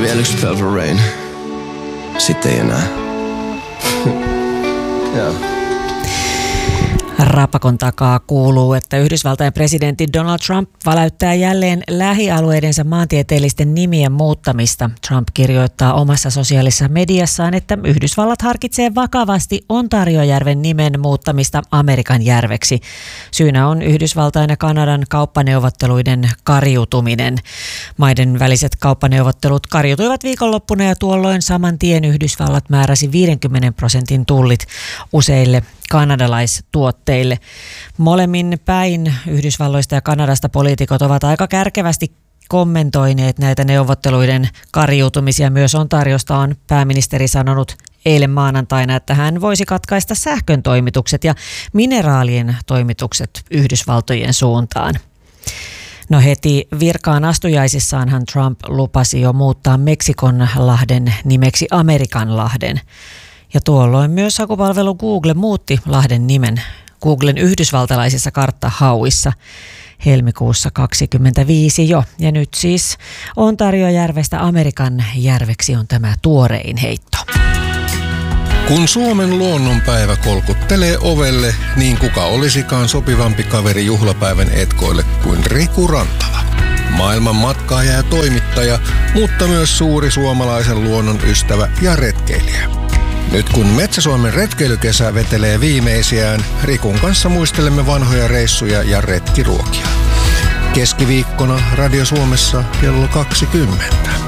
Vielä yksi Purple Rain. Sitten ei enää. Joo. Rapakon takaa kuuluu, että Yhdysvaltain presidentti Donald Trump väläyttää jälleen lähialueidensa maantieteellisten nimien muuttamista. Trump kirjoittaa omassa sosiaalisessa mediassaan, että Yhdysvallat harkitsee vakavasti Ontariojärven nimen muuttamista Amerikan järveksi. Syynä on Yhdysvaltain ja Kanadan kauppaneuvotteluiden kariutuminen. Maiden väliset kauppaneuvottelut kariutuivat viikonloppuna ja tuolloin saman tien Yhdysvallat määräsi 50% tullit useille kanadalaistuotteille. Molemmin päin Yhdysvalloista ja Kanadasta poliitikot ovat aika kärkevästi kommentoineet näitä neuvotteluiden kariutumisia. Myös Ontariosta on pääministeri sanonut eilen maanantaina, että hän voisi katkaista sähkön toimitukset ja mineraalien toimitukset Yhdysvaltojen suuntaan. No heti virkaan astujaisissaanhan Trump lupasi jo muuttaa Meksikonlahden nimeksi Amerikanlahden. Ja tuolloin myös hakupalvelu Google muutti lahden nimen Googlen yhdysvaltalaisissa karttahauissa helmikuussa 2025 jo. Ja nyt siis Ontariojärvestä Amerikan järveksi on tämä tuorein heitto. Kun Suomen luonnonpäivä kolkuttelee ovelle, niin kuka olisikaan sopivampi kaveri juhlapäivän etkoille kuin Riku Rantala. Maailman matkaaja ja toimittaja, mutta myös suuri suomalaisen luonnon ystävä ja retkeilijä. Nyt kun Metsä-Suomen retkeilykesä vetelee viimeisiään, Rikun kanssa muistelemme vanhoja reissuja ja retkiruokia. Keskiviikkona Radio Suomessa kello 20.